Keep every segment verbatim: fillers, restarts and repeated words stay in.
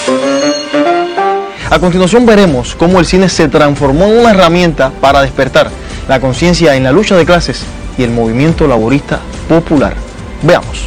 A continuación veremos cómo el cine se transformó en una herramienta para despertar la conciencia en la lucha de clases y el movimiento laborista popular. Veamos.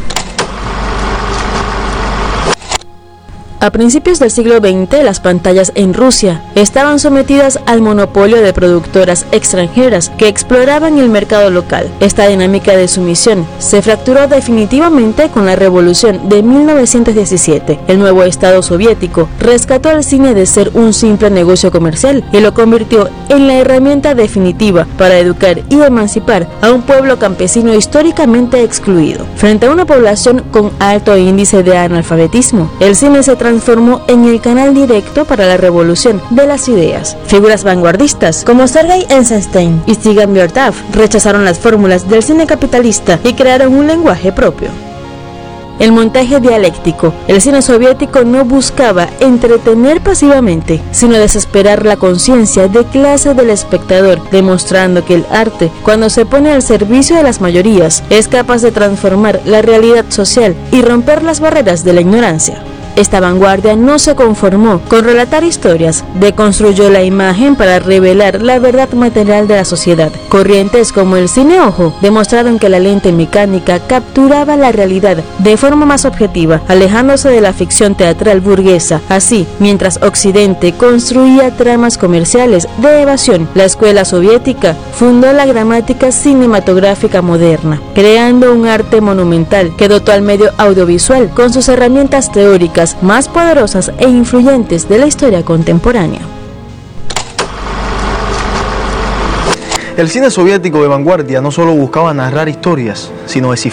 A principios del siglo veinte, las pantallas en Rusia estaban sometidas al monopolio de productoras extranjeras que exploraban el mercado local. Esta dinámica de sumisión se fracturó definitivamente con la revolución de mil novecientos diecisiete. El nuevo Estado soviético rescató al cine de ser un simple negocio comercial y lo convirtió en la herramienta definitiva para educar y emancipar a un pueblo campesino históricamente excluido. Frente a una población con alto índice de analfabetismo, el cine se transformó en el canal directo para la revolución de las ideas. Figuras vanguardistas como Sergei Eisenstein y Stigand Bjørtaf rechazaron las fórmulas del cine capitalista y crearon un lenguaje propio. El montaje dialéctico. El cine soviético no buscaba entretener pasivamente, sino desesperar la conciencia de clase del espectador, demostrando que el arte, cuando se pone al servicio de las mayorías, es capaz de transformar la realidad social y romper las barreras de la ignorancia. Esta vanguardia no se conformó con relatar historias, deconstruyó la imagen para revelar la verdad material de la sociedad. Corrientes como el cine ojo demostraron que la lente mecánica capturaba la realidad de forma más objetiva, alejándose de la ficción teatral burguesa. Así, mientras Occidente construía tramas comerciales de evasión, la escuela soviética fundó la gramática cinematográfica moderna, creando un arte monumental que dotó al medio audiovisual con sus herramientas teóricas más poderosas e influyentes de la historia contemporánea. El cine soviético de vanguardia no solo buscaba narrar historias, sino descifrar